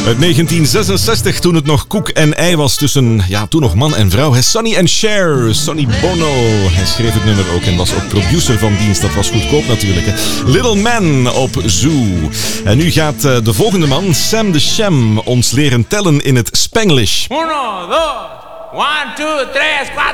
Uit 1966, toen het nog koek en ei was tussen, toen nog man en vrouw. Sonny en Cher, Sonny Bono. Hij schreef het nummer ook en was ook producer van dienst. Dat was goedkoop natuurlijk. Hè. Little Man op Zoo. En nu gaat de volgende man, Sam de Sham, ons leren tellen in het Spanglish. 1, 2, 1, 2, 3, 4.